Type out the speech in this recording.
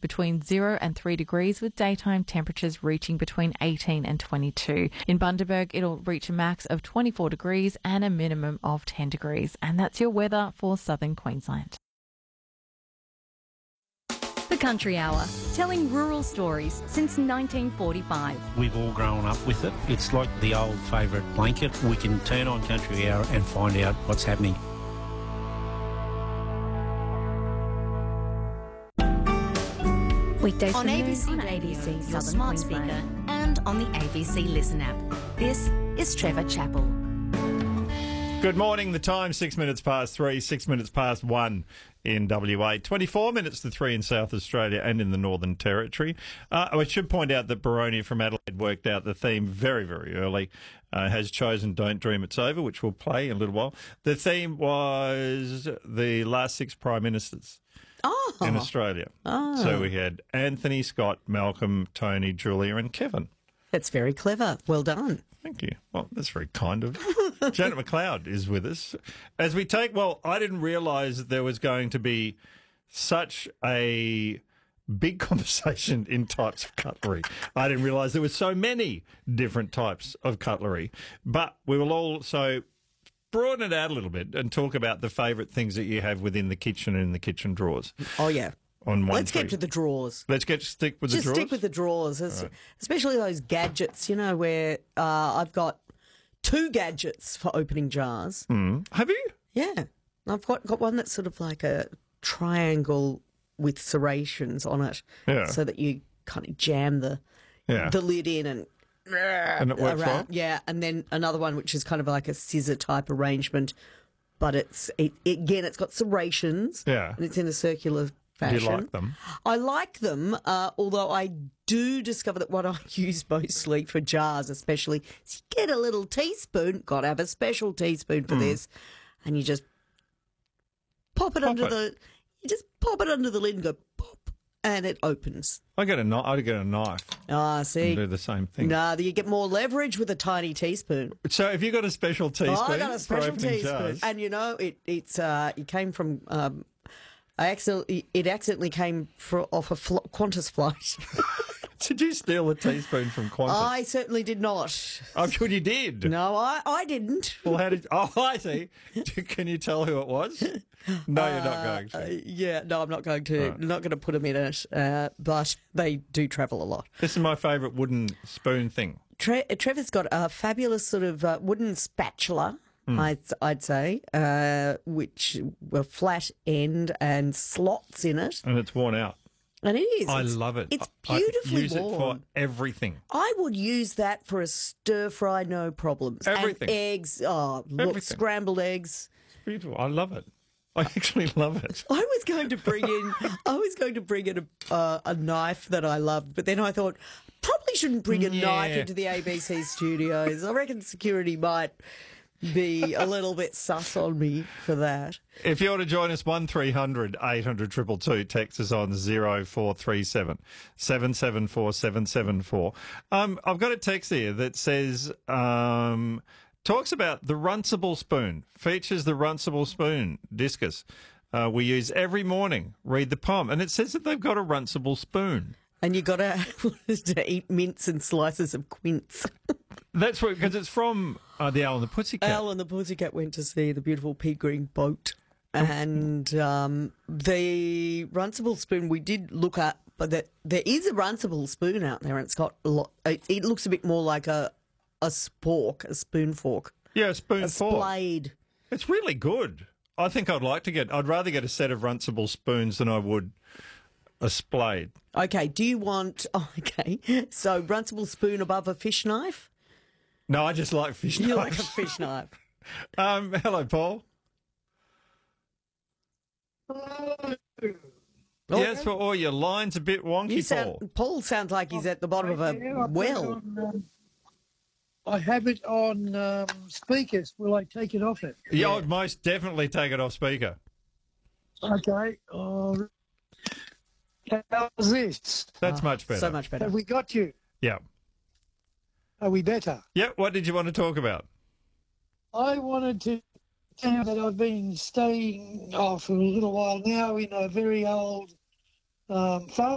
between 0 and 3 degrees with daytime temperatures reaching between 18 and 22. In Bundaberg, it'll reach a max of 24 degrees and a minimum of 10 degrees. And that's your weather for southern Queensland. The Country Hour, telling rural stories since 1945. We've all grown up with it. It's like the old favourite blanket. We can turn on Country Hour and find out what's happening. Weekdays On from noon ABC on Radio, ABC your Southern smart Queensland. speaker, and on the ABC Listen app. This is Trevor Chappell. Good morning. The time 6 minutes past 3, 6 minutes past 1 in WA, 24 minutes to 3 in South Australia and in the Northern Territory. I should point out that Baroni from Adelaide worked out the theme very, very early, has chosen Don't Dream It's Over, which we'll play in a little while. The theme was the last 6 Prime Ministers in Australia. So we had Anthony, Scott, Malcolm, Tony, Julia and Kevin. That's very clever. Well done. Thank you. Well, that's very kind of you. Janet McLeod is with us. As we take, I didn't realise that there was going to be such a big conversation in types of cutlery. I didn't realise there were so many different types of cutlery. But we will also broaden it out a little bit and talk about the favourite things that you have within the kitchen and in the kitchen drawers. Oh, yeah. Let's get to the drawers. Let's stick with the drawers? Just stick with the drawers, especially those gadgets, where I've got 2 gadgets for opening jars. Have you? Yeah. I've got one that's sort of like a triangle with serrations on it so that you kind of jam the lid in and it works well? Yeah, and then another one which is kind of like a scissor type arrangement, but it's got serrations and it's in a circular fashion. Do you like them? I like them, although I do discover that what I use mostly for jars especially is you get a little teaspoon, got to have a special teaspoon for this, and you just pop it under the lid and go pop, and it opens. I'd get a knife. See? And do the same thing. No, you get more leverage with a tiny teaspoon. So have you got a special teaspoon? I got a special teaspoon. Jars? And it came from it accidentally came off a Qantas flight. Did you steal a teaspoon from Qantas? I certainly did not. Oh, good, you did. No, I didn't. Well, how did? Oh, I see. Can you tell who it was? No, you're not going to. No, I'm not going to. Right. I'm not going to put them in it. But they do travel a lot. This is my favourite wooden spoon thing. Trevor's got a fabulous sort of wooden spatula. I'd say, which were flat end and slots in it. And it's worn out. And it is. I love it. It's beautifully I use worn. it for everything. I would use that for a stir fry, no problems. Everything. And eggs, Everything. scrambled eggs. It's beautiful. I love it. I actually love it. I was going to bring in a knife that I loved, but then I thought probably shouldn't bring a knife into the ABC studios. I reckon security might be a little bit sus on me for that. If you want to join us, 1300 800 222, text us on 0437 774 774. I've got a text here that says, talks about the Runcible spoon, features the Runcible spoon, discus. We use every morning, read the poem. And it says that they've got a Runcible spoon. And you got to eat mince and slices of quince. That's right, because it's from the Owl and the Pussycat. Owl and the Pussycat went to see the beautiful pea green boat. And the Runcible spoon we did look at, but there is a Runcible spoon out there, and it's got a lot. It looks a bit more like a spork, a spoon fork. Yeah, a spoon fork. A splayed. It's really good. I think I'd rather get a set of Runcible spoons than I would a splayed. Okay, do you want... Okay, so Runcible spoon above a fish knife? No, I just like fish knives. You like a fish knife. Hello, Paul. Yes, your line's a bit wonky, Paul. Paul sounds like he's at the bottom of a well. I have it on speakers. Will I take it off it? Yeah, I'd most definitely take it off speaker. Okay. How's this? That's much better. So much better. Have we got you? Yeah. Are we better? Yeah, what did you want to talk about? I wanted to tell you that I've been staying for a little while now in a very old farm